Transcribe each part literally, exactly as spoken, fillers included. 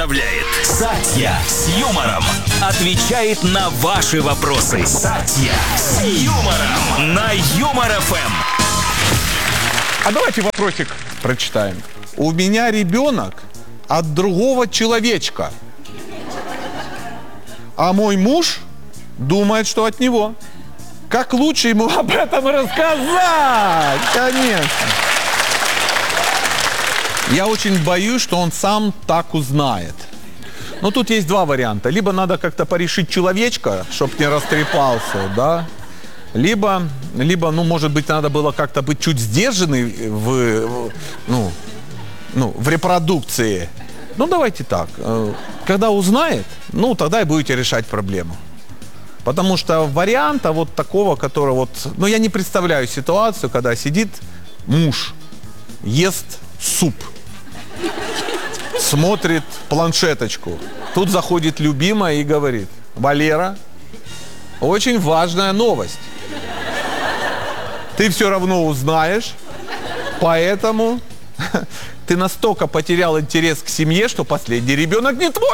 Сатья с юмором отвечает на ваши вопросы. Сатья с юмором на Юмор эф эм. А давайте вопросик прочитаем. У меня ребенок от другого человечка, а мой муж думает, что от него. Как лучше ему об этом рассказать? Конечно. Я очень боюсь, что он сам так узнает. Но тут есть два варианта. Либо надо как-то порешить человечка, чтобы не растрепался, да? Либо, либо, ну, может быть, надо было как-то быть чуть сдержанной в, ну, ну, в репродукции. Ну, давайте так. Когда узнает, ну, тогда и будете решать проблему. Потому что варианта вот такого, который вот... Ну, я не представляю ситуацию, когда сидит муж, ест суп, смотрит планшеточку. Тут заходит любимая и говорит: Валера, очень важная новость. Ты все равно узнаешь, поэтому ты настолько потерял интерес к семье, что последний ребенок не твой.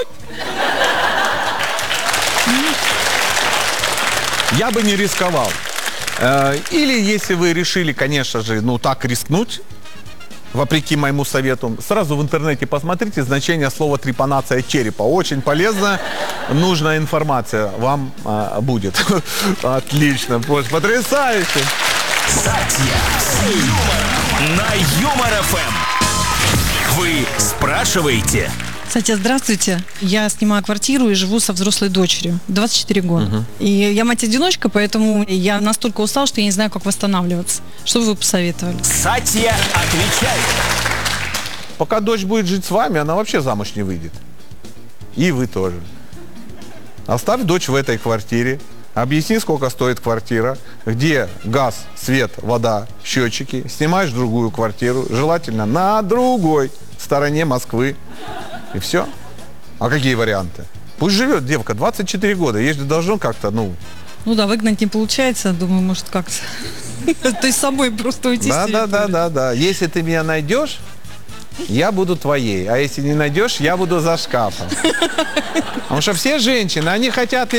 Я бы не рисковал. Или если вы решили, конечно же, ну так рискнуть, вопреки моему совету, сразу в интернете посмотрите значение слова трепанация черепа. Очень полезная, нужная информация вам а, будет. Отлично, потрясающе. Сатья с юмором на Юмор эф эм. Вы спрашиваете? Кстати, здравствуйте. Я снимаю квартиру и живу со взрослой дочерью. двадцать четыре года. Uh-huh. И я мать-одиночка, поэтому я настолько устал, что я не знаю, как восстанавливаться. Что бы вы посоветовали? Сатья отвечает. Пока дочь будет жить с вами, она вообще замуж не выйдет. И вы тоже. Оставь дочь в этой квартире. Объясни, сколько стоит квартира, где газ, свет, вода, счетчики. Снимаешь другую квартиру, желательно на другой стороне Москвы. И все. А какие варианты? Пусть живет девка, двадцать четыре года. Ей же должно как-то, ну... Ну да, выгнать не получается. Думаю, может, как-то... То есть с собой просто уйти. Да, да, да, да, да. Если ты меня найдешь, я буду твоей. А если не найдешь, я буду за шкафом. Потому что все женщины, они хотят...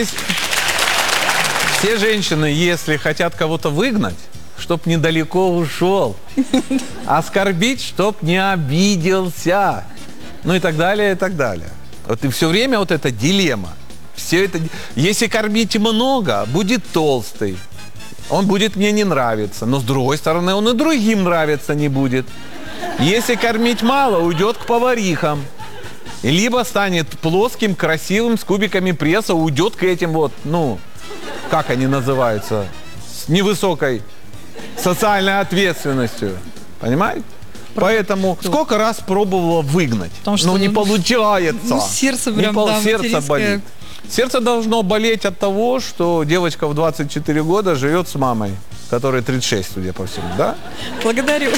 Все женщины, если хотят кого-то выгнать, чтоб недалеко ушел. Оскорбить, чтоб не обиделся. Ну и так далее, и так далее. Вот и все время вот эта дилемма. Все это... Если кормить много, будет толстый. Он будет мне не нравиться. Но с другой стороны, он и другим нравиться не будет. Если кормить мало, уйдет к поварихам. Либо станет плоским, красивым, с кубиками пресса, уйдет к этим вот, ну, как они называются, с невысокой социальной ответственностью. Понимаете? Поэтому сколько раз пробовала выгнать, но ну, не получается. Ну, сердце прям, пол... да, сердце болит. Сердце должно болеть от того, что девочка в двадцать четыре года живет с мамой, которой тридцать шесть, судя по всему, да? Благодарю.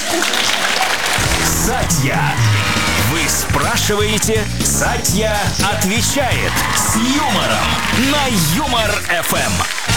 Сатья. Вы спрашиваете, Сатья отвечает с юмором на Юмор эф эм.